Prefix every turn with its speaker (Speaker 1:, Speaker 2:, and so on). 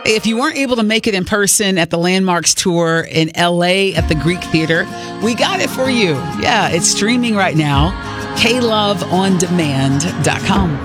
Speaker 1: If you weren't able to make it in person at the Landmarks tour in LA at the Greek Theater, we got it for you. Yeah, it's streaming right now. KLoveOnDemand.com.